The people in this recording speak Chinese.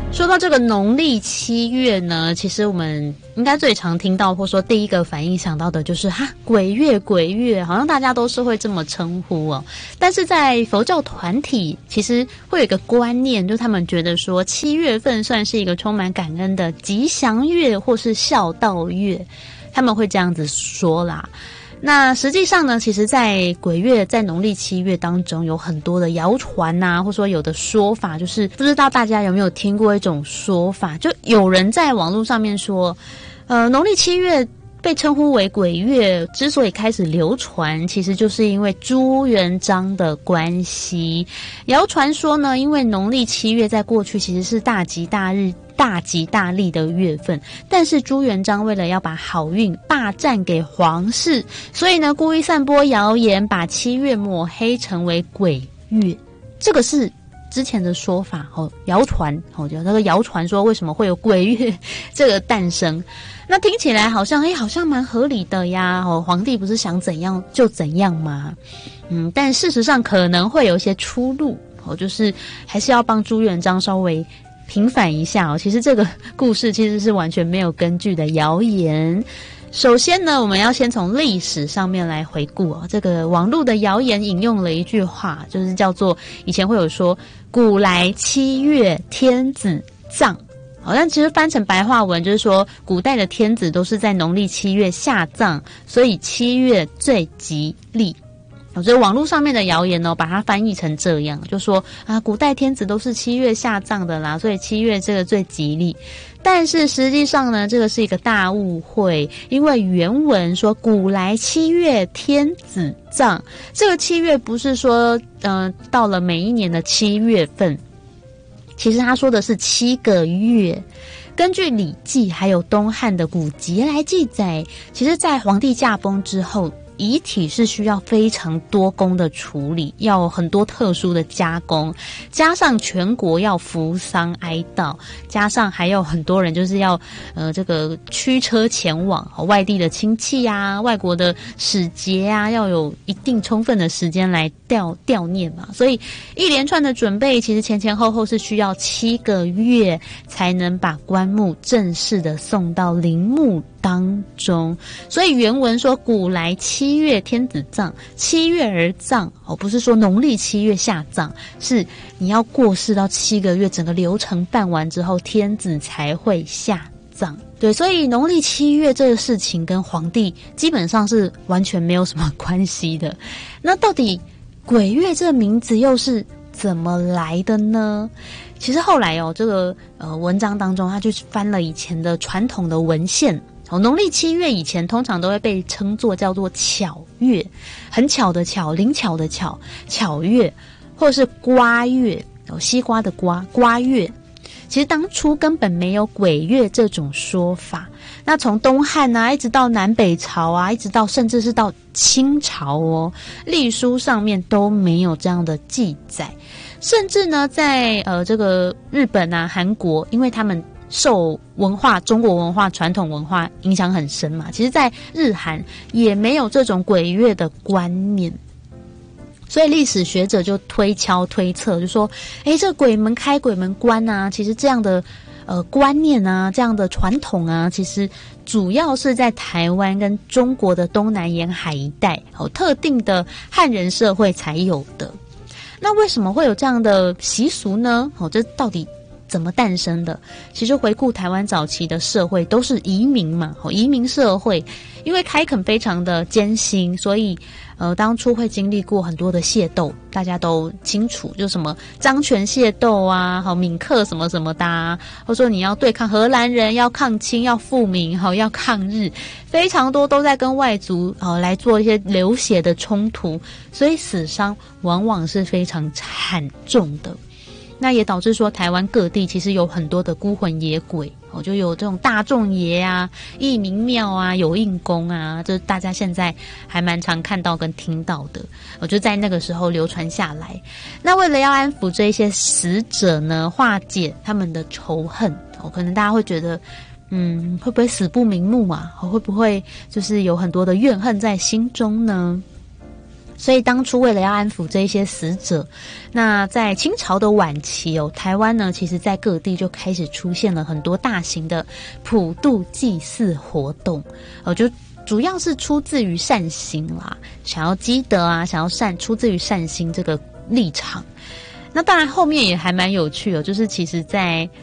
说到这个农历7月呢，其实我们应该最常听到或说第一个反应想到的就是鬼月鬼月，好像大家都是会这么称呼哦。但是在佛教团体其实会有一个观念，就他们觉得说7月份算是一个充满感恩的吉祥月或是孝道月，他们会这样子说啦。那实际上呢，其实在鬼月，在农历7月当中有很多的谣传啊，或说有的说法，就是不知道大家有没有听过一种说法，就有人在网络上面说农历7月被称呼为鬼月之所以开始流传，其实就是因为朱元璋的关系。谣传说呢，因为农历7月在过去其实是大吉大日大吉大利的月份，但是朱元璋为了要把好运霸占给皇室，所以呢故意散播谣言，把7月抹黑成为鬼月。这个是之前的说法谣传有那个谣传说为什么会有鬼月这个诞生。那听起来好像蛮合理的呀，皇帝不是想怎样就怎样吗？但事实上可能会有一些出入，就是还是要帮朱元璋稍微平反一下其实这个故事其实是完全没有根据的谣言。首先呢，我们要先从历史上面来回顾这个网络的谣言引用了一句话，就是叫做以前会有说古来7月天子葬，好像其实翻成白话文就是说古代的天子都是在农历7月下葬，所以7月最吉利。所以网络上面的谣言把它翻译成这样，就说古代天子都是7月下葬的啦，所以7月这个最吉利。但是实际上呢，这个是一个大误会，因为原文说古来7月天子葬，这个7月不是说到了每一年的7月份，其实他说的是7个月。根据《礼记》还有东汉的古籍来记载，其实在皇帝驾崩之后，遗体是需要非常多工的处理，要很多特殊的加工，加上全国要扶丧哀悼，加上还有很多人就是要这个驱车前往外地的亲戚啊，外国的使节啊，要有一定充分的时间来悼念嘛，所以一连串的准备其实前后是需要7个月才能把棺木正式的送到陵墓当中。所以原文说古来7月天子葬，7月而葬不是说农历7月下葬，是你要过世到7个月，整个流程办完之后，天子才会下葬。对，所以农历7月这个事情跟皇帝基本上是完全没有什么关系的。那到底鬼月这个名字又是怎么来的呢？其实后来这个文章当中，他就翻了以前的传统的文献。农历7月以前通常都会被称作叫做巧月，很巧的巧，灵巧的巧，巧月，或者是瓜月，西瓜的瓜，瓜月。其实当初根本没有鬼月这种说法。那从东汉啊，一直到南北朝啊，一直到甚至是到清朝历书上面都没有这样的记载。甚至呢，在这个日本啊、韩国，因为他们受中国文化、传统文化影响很深嘛，其实在日韩也没有这种鬼月的观念。所以历史学者就推测，就说这鬼门开鬼门关啊，其实这样的观念啊，这样的传统啊，其实主要是在台湾跟中国的东南沿海一带特定的汉人社会才有的。那为什么会有这样的习俗呢？这到底怎么诞生的？其实回顾台湾早期的社会都是移民嘛，移民社会，因为开垦非常的艰辛，所以当初会经历过很多的械斗，大家都清楚，就什么漳泉械斗啊，闽客什么什么的啊，或者说你要对抗荷兰人，要抗清，要复明，要抗日，非常多都在跟外族来做一些流血的冲突，所以死伤往往是非常惨重的。那也导致说台湾各地其实有很多的孤魂野鬼就有这种大众爷啊、义民庙啊、有应公啊，这大家现在还蛮常看到跟听到的就在那个时候流传下来。那为了要安抚这些死者呢，化解他们的仇恨可能大家会觉得会不会死不瞑目啊？会不会就是有很多的怨恨在心中呢？ 所以当初为了要安抚这一些死者，那在清朝的晚期哦，台湾呢，其实在各地就开始出现了很多大型的普渡祭祀活动，就主要是出自于善心啦，想要积德啊，想要出自于善心这个立场。那当然后面也还蛮有趣的，就是其实在